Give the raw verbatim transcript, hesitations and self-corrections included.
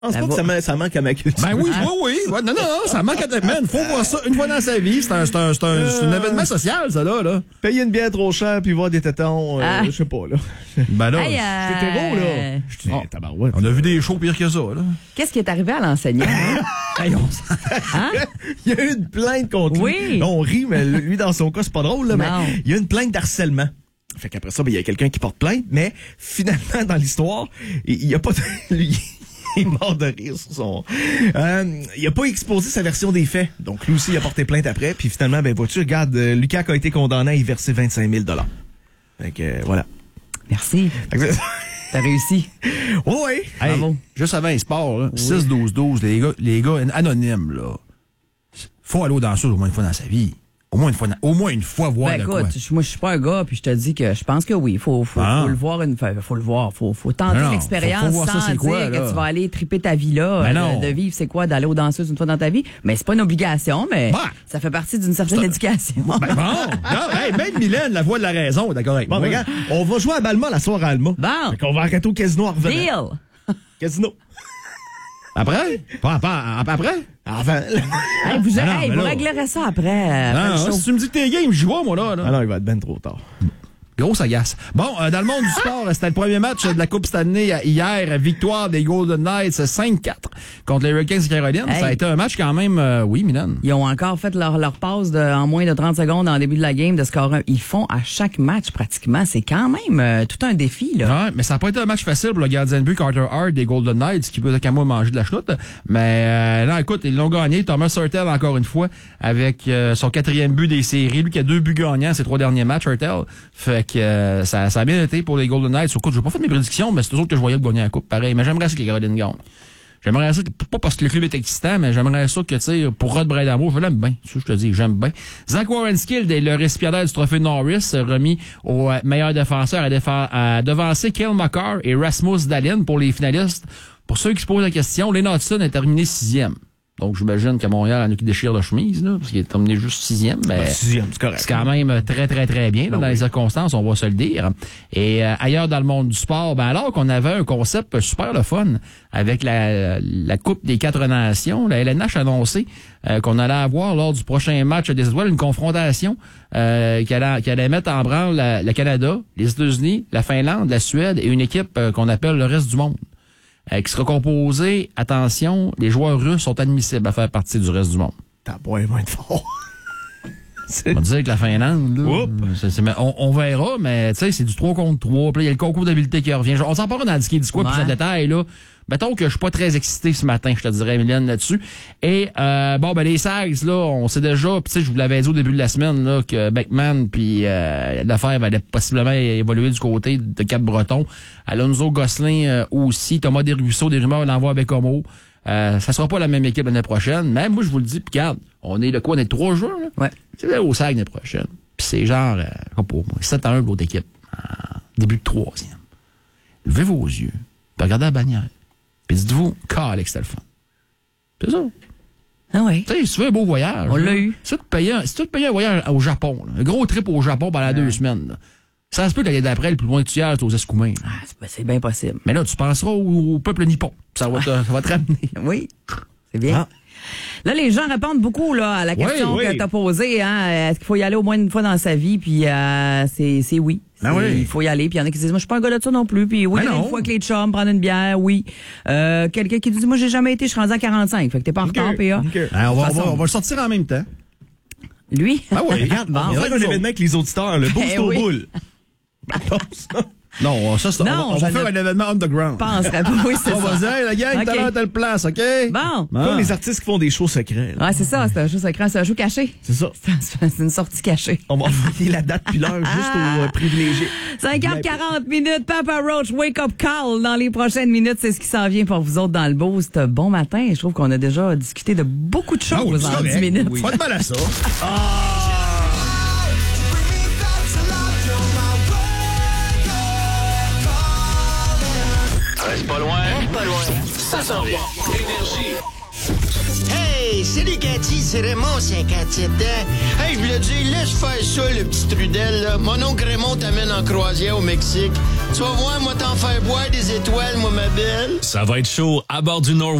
Je pense pas que ça, man- ça manque à ma culture. Ben oui, oui, oui. Ouais, non, non, non, ça manque à ta man. Faut voir ça une fois dans sa vie. C'est un, c'est un, c'est un, c'est un événement social, ça, là. là. Payer une bière trop chère puis voir des tétons, euh, Ah. je sais pas, là. Ben là, Hey, euh, C'est hétéro, là. Je dis, Oh. tabarouette. on a vu des shows pires que ça, là. Qu'est-ce qui est arrivé à l'enseignant? hein? Hey, on s'en- Hein? Il y a eu une plainte contre Oui. lui. Là, on rit, mais lui, dans son cas, c'est pas drôle, là, mais Non. il y a une plainte d'harcèlement. Fait qu'après ça, ben, il y a quelqu'un qui porte plainte, mais finalement, dans l'histoire, il n'y a pas de... lui, il est mort de rire sur son... Euh, il a pas exposé sa version des faits. Donc, lui aussi, il a porté plainte après. Puis finalement, ben, vois-tu, regarde, euh, Lucas a été condamné à y verser vingt-cinq mille dollars. Fait que, euh, voilà. Merci. Fait que, T'as réussi. oui, oui. Hey, Bravo. juste avant les sports, là, six douze douze, les gars, les gars anonymes, là. Faut aller aux danseuses au moins une fois dans sa vie. Au moins une fois, au moins une fois voir Ben de quoi. écoute, je- moi je suis pas un gars, puis je te dis que je pense que oui, faut faut, Ah. faut le voir une fois, faut le voir, faut faut tenter Non, non, l'expérience faut- faut voir ça, sans c'est quoi, dire là. que tu vas aller triper ta vie là, Ben de, non. de vivre c'est quoi d'aller aux danseuses une fois dans ta vie, mais c'est pas une obligation, mais Ben. ça fait partie d'une certaine éducation. Ben bon, non, hey, même Mylène, la voix de la raison, d'accord avec Bon, moi. regarde, on va jouer à Balma la soirée à Alma. Bon. Fait qu'on va arrêter au casino en revenant. Deal. Casino. Après? Pas, pas, après? Avant. Hey, vous Ah non, hey, mais vous là- réglerez ça après. euh, après Non, le show. si tu me dis que t'es game, j'y vais, moi, là. là. Ah non, il va être ben trop tard. Grosse agace. Bon, euh, dans le monde du sport, c'était le premier match de la Coupe Stanley euh, hier. Victoire des Golden Knights cinq quatre contre les Hurricanes de Caroline. Hey. Ça a été un match quand même, euh, oui, Milan. Ils ont encore fait leur, leur passe de, en moins de trente secondes en début de la game de score un. Ils font à chaque match pratiquement. C'est quand même euh, tout un défi, là. Ouais, mais ça n'a pas été un match facile pour le gardien de but Carter Hart des Golden Knights qui peut qu'à moi manger de la chenoute. Mais euh, non, écoute, ils l'ont gagné. Thomas Hurtel, encore une fois, avec euh, son quatrième but des séries. Lui qui a deux buts gagnants ces trois derniers matchs, Hurtel. Fait que euh, ça, ça a bien été pour les Golden Knights. Écoute, je n'ai pas fait mes prédictions, mais c'est eux autres que je voyais gagner la coupe. Pareil, mais j'aimerais ça que les Caroline gagnent. J'aimerais ça, que- pas parce que le club est excitant, mais j'aimerais ça que, tu sais, pour Rod Bredamo, je l'aime bien. C'est ça que je te dis, j'aime bien. Zach Werenskild est le récipiendaire du trophée Norris, euh, remis au euh, meilleur défenseur à, défa- à devancer Cale Makar et Rasmus Dahlin pour les finalistes. Pour ceux qui se posent la question, Lane Hudson a terminé sixième. Donc, j'imagine qu'à Montréal, il y en a qui déchirent la chemise, là, parce qu'il est terminé juste sixième. Mais Sixième, c'est correct. c'est quand même très, très, très bien, là, dans les circonstances, on va se le dire. Et euh, ailleurs dans le monde du sport, ben alors qu'on avait un concept super le fun avec la, la Coupe des quatre nations, la L N H a annoncé euh, qu'on allait avoir lors du prochain match des étoiles une confrontation euh, qui, allait, qui allait mettre en branle la- le Canada, les États-Unis, la Finlande, la Suède et une équipe euh, qu'on appelle le reste du monde. Euh, qui sera composée, attention, les joueurs russes sont admissibles à faire partie du reste du monde. T'as beau être fort. On va dire que la Finlande, là, Oups. c'est- c'est- mais on, on verra, mais tu sais, c'est du trois contre trois. Puis là, il y a le concours d'habileté qui revient. On s'en parle dans Disque dit quoi, plus Ouais. en détail, là. Mettons que je suis pas très excité ce matin, je te dirais, Mylène, là-dessus. Et, euh, bon, ben, les Sags, là, on sait déjà, puis tu sais, je vous l'avais dit au début de la semaine, là, que Beckman puis euh, l'affaire allait possiblement évoluer du côté de Cap-Breton. Alonso Gosselin euh, aussi, Thomas Desruisseaux, des rumeurs l'envoie à Bécomo. Euh, ça sera pas la même équipe l'année prochaine. Même moi, je vous le dis, puis regarde, on est de quoi? On est de trois jours, là? Ouais. C'est au Sags l'année prochaine. Puis c'est genre, euh, pas pour moi, sept à un pour l'autre équipe. En début de troisième. Levez vos yeux, puis regardez la bannière. Puis dites-vous, calé que c'était le fun. C'est ça. Ah oui. Tu sais, si tu veux un beau voyage. On là, l'a eu. Si tu veux te payer un, si tu veux te payer un voyage au Japon, là, un gros trip au Japon pendant deux semaines, là, ça se peut que l'année d'après, le plus loin que tu y ailles, c'est aux Escoumins. là. Ah, c'est- ben, c'est bien possible. Mais là, tu penseras au, au peuple nippon. Ça va te, ça va te ramener. Oui, c'est bien. Ah. Là, les gens répondent beaucoup là, à la question oui. que tu as posée. Hein. Est-ce qu'il faut y aller au moins une fois dans sa vie? Puis euh, c'est, c'est oui. Ben C'est- oui. Il faut y aller. Puis il y en a qui disent, moi, je suis pas un gars de ça non plus. Puis oui, Ben aller non. une fois avec les chums, prendre une bière, oui. Euh, quelqu'un qui dit, moi, j'ai jamais été, je suis rendu à quarante-cinq. Fait que t'es pas en retard, P A. OK. Ben, on, va, on, façon- va, on va le sortir en même temps. Lui? Ah oui, Regarde, Bon. on va faire un événement avec les auditeurs, le boost Eh au oui. boule. Non, ça, c'est, Non, on va, on va je faire ne un événement underground. Je penserais pas. Oui, c'est On va ça. dire, hey, la gang, OK. tout à l'heure, telle place, OK? Bon. Comme les artistes qui font des shows secrets. là. Ouais, c'est ça. C'est un show secret. C'est un show caché. C'est ça. C'est c'est une sortie cachée. On va envoyer la date puis l'heure juste aux euh, privilégiés. cinq heures quarante minutes, Papa Roach, Wake Up Call. Dans les prochaines minutes, c'est ce qui s'en vient pour vous autres dans le boost. Bon matin, je trouve qu'on a déjà discuté de beaucoup de choses Ah oui, c'est en correct. dix minutes. Oui. Pas de mal à ça. Reste pas loin, pas loin. Ça s'en vient. Énergie. Hey, salut Cathy, c'est Raymond, cinquante-sept ans. Hey, je voulais dire, laisse faire ça, le petit Trudel, là. Mon oncle Raymond t'amène en croisière au Mexique. Tu vas voir, moi t'en faire boire des étoiles, moi, ma belle. Ça va être chaud à bord du Nord